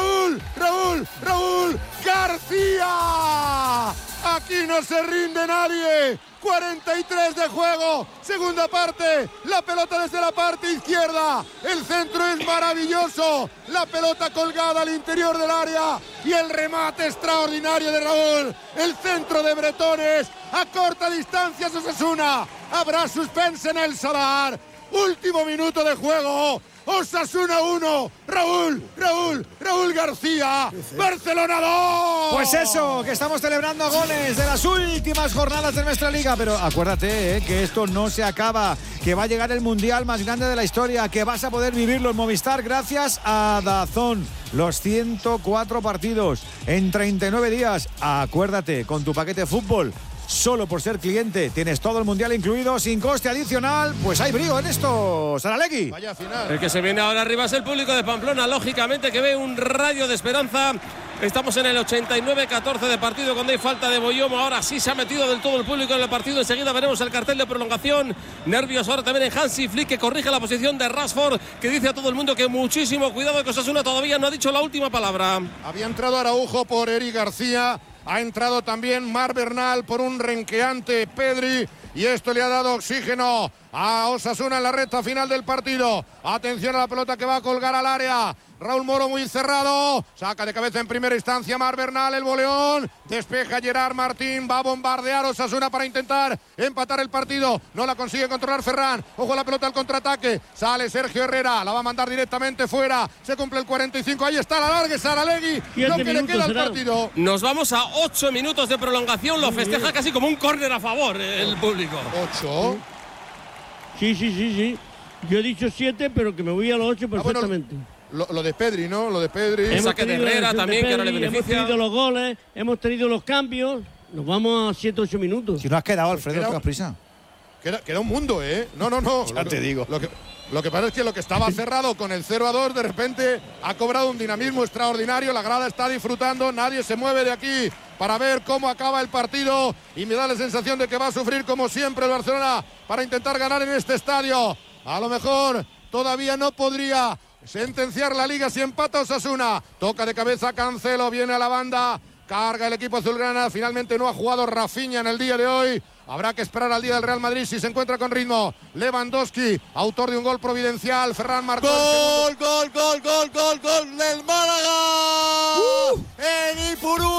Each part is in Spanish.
Raúl García. Aquí no se rinde nadie. 43 de juego, segunda parte, la pelota desde la parte izquierda, el centro es maravilloso, la pelota colgada al interior del área y el remate extraordinario de Raúl, el centro de Bretones, a corta distancia Osasuna, habrá suspense en el Sadar, último minuto de juego. Osasuna 1, Raúl García, Barcelona 2. Pues eso, que estamos celebrando goles de las últimas jornadas de nuestra liga, pero acuérdate que esto no se acaba, que va a llegar el mundial más grande de la historia, que vas a poder vivirlo en Movistar gracias a DAZN. Los 104 partidos en 39 días. Acuérdate, con tu paquete fútbol, solo por ser cliente tienes todo el mundial incluido sin coste adicional. Pues hay brío en esto, Saralegui. Vaya final. El que se viene ahora arriba es el público de Pamplona, lógicamente, que ve un rayo de esperanza. Estamos en el 89-14 de partido, cuando hay falta de Boyomo. Ahora sí se ha metido del todo el público en el partido. Enseguida veremos el cartel de prolongación. Nervios ahora también en Hansi Flick, que corrige la posición de Rashford, que dice a todo el mundo que muchísimo cuidado, que Osasuna todavía no ha dicho la última palabra. Había entrado Araujo por Eric García. Ha entrado también Mar Bernal por un renqueante Pedri. Y esto le ha dado oxígeno a Osasuna en la recta final del partido. Atención a la pelota que va a colgar al área. Raúl Moro muy cerrado. Saca de cabeza en primera instancia Mar Bernal, el boleón. Despeja Gerard Martín. Va a bombardear Osasuna para intentar empatar el partido. No la consigue controlar Ferran. Ojo a la pelota al contraataque. Sale Sergio Herrera. La va a mandar directamente fuera. Se cumple el 45. Ahí está la larga Saralegui. Lo que le queda al partido. Nos vamos a 8 minutos de prolongación. Lo festeja casi como un córner a favor el público. 8. Sí. Yo he dicho 7, pero que me voy a los 8 perfectamente. Lo de Pedri, ¿no? Lo de Pedri. El saque de Herrera también, que ahora le beneficia. Hemos tenido los goles, hemos tenido los cambios. Nos vamos a 7-8 minutos. Si no has quedado, Alfredo, tengas prisa. Queda un mundo, ¿eh? No. Ya te digo. Lo que pasa es que lo que estaba cerrado con el 0-2, de repente ha cobrado un dinamismo extraordinario. La grada está disfrutando, nadie se mueve de aquí para ver cómo acaba el partido. Y me da la sensación de que va a sufrir como siempre el Barcelona para intentar ganar en este estadio. A lo mejor todavía no podría sentenciar la liga si empata Osasuna. Toca de cabeza Cancelo, viene a la banda. Carga el equipo azulgrana. Finalmente no ha jugado Rafinha en el día de hoy. Habrá que esperar al día del Real Madrid si se encuentra con ritmo. Lewandowski, autor de un gol providencial. Ferran marcó. Gol del Málaga. En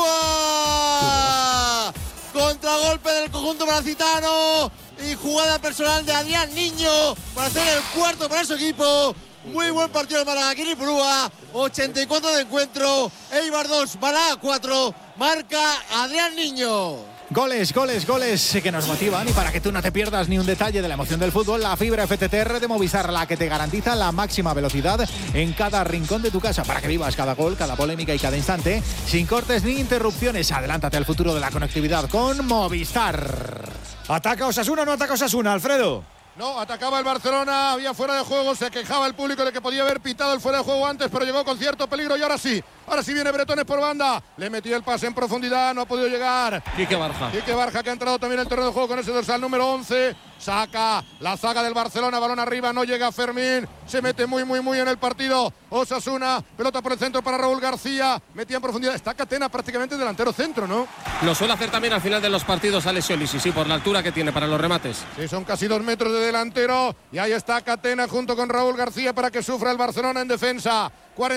Ipurúa. Contragolpe del conjunto malacitano. Y jugada personal de Adrián Niño para hacer el cuarto para su equipo. Muy buen partido del Málaga aquí en Ipurúa. 84 de encuentro. Eibar 2, Málaga 4. Marca Adrián Niño. Goles que nos motivan, y para que tú no te pierdas ni un detalle de la emoción del fútbol, la fibra FTTR de Movistar, la que te garantiza la máxima velocidad en cada rincón de tu casa, para que vivas cada gol, cada polémica y cada instante sin cortes ni interrupciones. Adelántate al futuro de la conectividad con Movistar. ¿Ataca Osasuna o no ataca Osasuna, Alfredo? No, atacaba el Barcelona, había fuera de juego, se quejaba el público de que podía haber pitado el fuera de juego antes, pero llegó con cierto peligro y ahora sí viene Bretones por banda, le metió el pase en profundidad, no ha podido llegar. Quique Barja que ha entrado también en el terreno de juego con ese dorsal número 11, saca la zaga del Barcelona, balón arriba, no llega Fermín, se mete muy en el partido Osasuna, pelota por el centro para Raúl García, metía en profundidad, está Catena prácticamente delantero centro, ¿no? Lo suele hacer también al final de los partidos Alessio Lisi, sí, por la altura que tiene para los remates. Sí, son casi 2 metros de delantero y ahí está Catena junto con Raúl García para que sufra el Barcelona en defensa.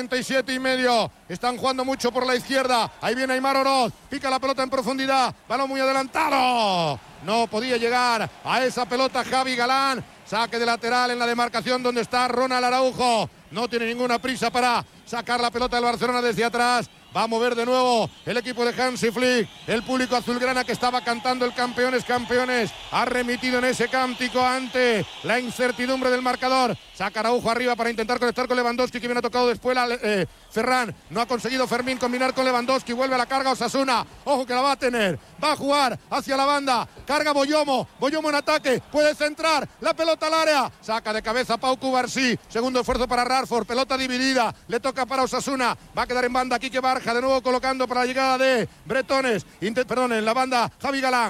47,5. Están jugando mucho por la izquierda. Ahí viene Aimar Oroz. Pica la pelota en profundidad. Balón muy adelantado. No podía llegar a esa pelota Javi Galán. Saque de lateral en la demarcación donde está Ronald Araujo. No tiene ninguna prisa para sacar la pelota del Barcelona desde atrás. Va a mover de nuevo el equipo de Hansi Flick. El público azulgrana que estaba cantando el campeones ha remitido en ese cántico ante la incertidumbre del marcador. Saca Araujo arriba para intentar conectar con Lewandowski, que viene tocado después Ferran. No ha conseguido Fermín combinar con Lewandowski. Vuelve a la carga Osasuna. Ojo que la va a tener. Va a jugar hacia la banda. Carga Boyomo en ataque. Puede centrar. La pelota al área. Saca de cabeza Pau Cubarsí. Segundo esfuerzo para Rashford. Pelota dividida. Le toca para Osasuna. Va a quedar en banda Quique Barja. De nuevo colocando para la llegada de Bretones. En la banda Javi Galán.